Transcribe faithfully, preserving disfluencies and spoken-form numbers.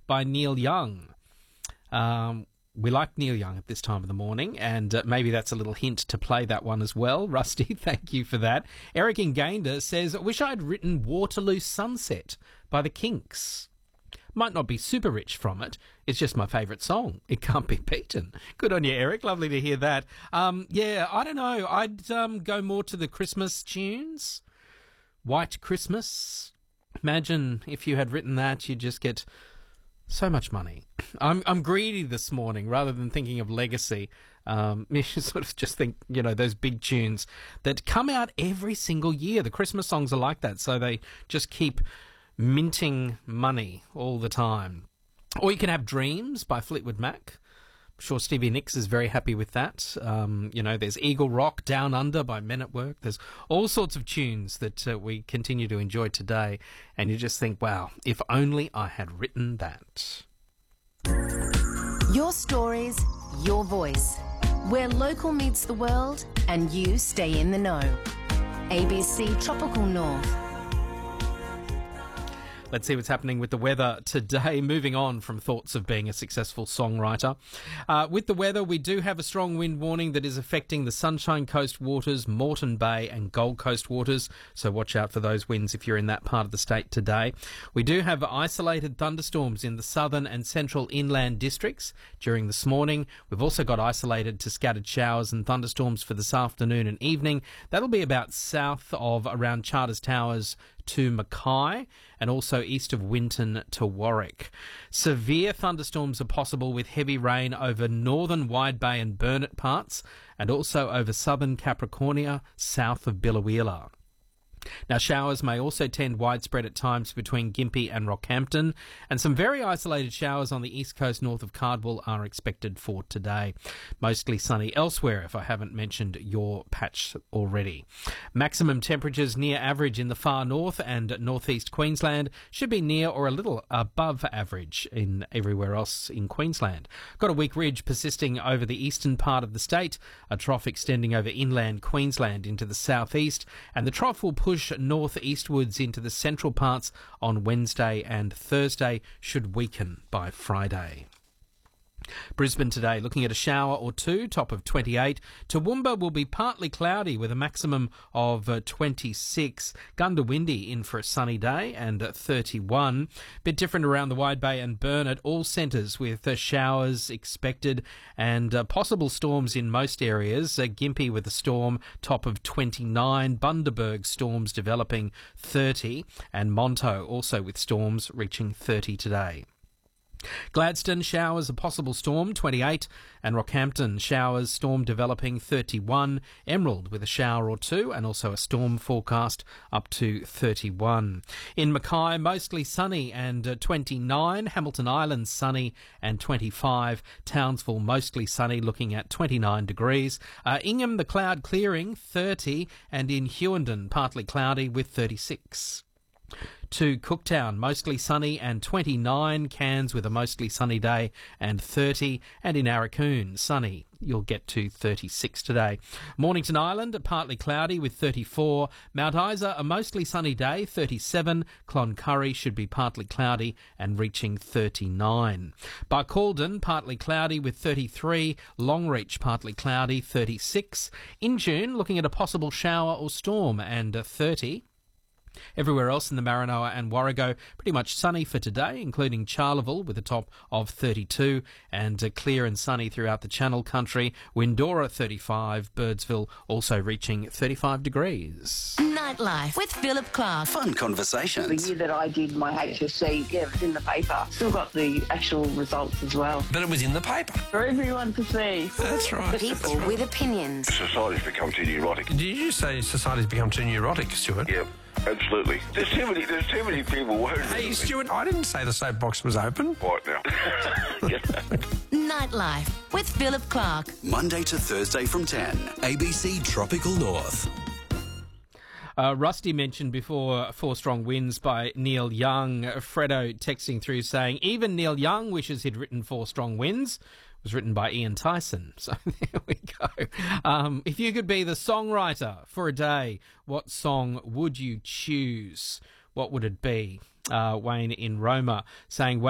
by Neil Young. Um, we like Neil Young at this time of the morning, and uh, maybe that's a little hint to play that one as well. Rusty, thank you for that. Eric in Gayndah says, wish I'd written Waterloo Sunset by the Kinks. Might not be super rich from it. It's just my favourite song. It can't be beaten. Good on you, Eric. Lovely to hear that. Um, yeah, I don't know. I'd um, go more to the Christmas tunes. White Christmas. Imagine if you had written that, you'd just get so much money. I'm I'm greedy this morning rather than thinking of legacy. Um, you sort of just think, you know, those big tunes that come out every single year. The Christmas songs are like that, so they just keep minting money all the time. Or you can have Dreams by Fleetwood Mac. I'm sure Stevie Nicks is very happy with that. Um, you know, there's Eagle Rock, Down Under by Men at Work. There's all sorts of tunes that uh, we continue to enjoy today. And you just think, wow, if only I had written that. Your stories, your voice. Where local meets the world and you stay in the know. A B C Tropical North. Let's see what's happening with the weather today. Moving on from thoughts of being a successful songwriter. Uh, with the weather, we do have a strong wind warning that is affecting the Sunshine Coast waters, Moreton Bay and Gold Coast waters. So watch out for those winds if you're in that part of the state today. We do have isolated thunderstorms in the southern and central inland districts during this morning. We've also got isolated to scattered showers and thunderstorms for this afternoon and evening. That'll be about south of around Charters Towers to Mackay and also east of Winton to Warwick. Severe thunderstorms are possible with heavy rain over northern Wide Bay and Burnett parts and also over southern Capricornia south of Biloela. Now, showers may also tend widespread at times between Gympie and Rockhampton, and some very isolated showers on the east coast north of Cardwell are expected for today. Mostly sunny elsewhere, if I haven't mentioned your patch already. Maximum temperatures near average in the far north and northeast Queensland should be near or a little above average in everywhere else in Queensland. Got a weak ridge persisting over the eastern part of the state, a trough extending over inland Queensland into the southeast, and the trough will push northeastwards into the central parts on Wednesday, and Thursday should weaken by Friday. Brisbane today looking at a shower or two, top of twenty-eight. Toowoomba will be partly cloudy with a maximum of uh, twenty-six. Gundawindi in for a sunny day and uh, thirty-one. Bit different around the Wide Bay and Burnett, all centres with uh, showers expected and uh, possible storms in most areas. Uh, Gympie with a storm, top of twenty-nine. Bundaberg storms developing thirty, and Monto also with storms reaching thirty today. Gladstone, showers, a possible storm, twenty-eight, and Rockhampton, showers, storm developing, thirty-one. Emerald with a shower or two and also a storm forecast up to thirty-one. In Mackay, mostly sunny and uh, twenty-nine. Hamilton Island, sunny and twenty-five. Townsville, mostly sunny, looking at twenty-nine degrees. Uh, Ingham, the cloud clearing, thirty, and in Hughenden, partly cloudy with thirty-six. To Cooktown, mostly sunny and twenty-nine. Cairns with a mostly sunny day and thirty. And in Arakoon, sunny. You'll get to thirty-six today. Mornington Island, partly cloudy with thirty-four. Mount Isa, a mostly sunny day, thirty-seven. Cloncurry should be partly cloudy and reaching thirty-nine. Barcaldine, partly cloudy with thirty-three. Longreach, partly cloudy, thirty-six. In June, looking at a possible shower or storm and uh, thirty. Everywhere else in the Maranoa and Warrego, pretty much sunny for today, including Charleville with a top of thirty-two, and uh, clear and sunny throughout the Channel Country. Windora thirty-five, Birdsville also reaching thirty-five degrees. Nightlife with Philip Clark. Fun conversations. The year that I did my H S C, yeah, it was in the paper. Still got the actual results as well. But it was in the paper. For everyone to see. That's right. People That's right. with opinions. Society's become too neurotic. Did you say society's become too neurotic, Stuart? Yeah, absolutely. There's too many. There's too many people worried. Hey, Stuart, I didn't say the soapbox was open. Right now. Yeah. Nightlife with Philip Clark. Monday to Thursday from ten. A B C Tropical North. Uh, Rusty mentioned before Four Strong Winds by Neil Young. Fredo texting through saying, even Neil Young wishes he'd written Four Strong Winds. It was written by Ian Tyson. So there we go. Um, if you could be the songwriter for a day, what song would you choose? What would it be? Uh, Wayne in Roma saying,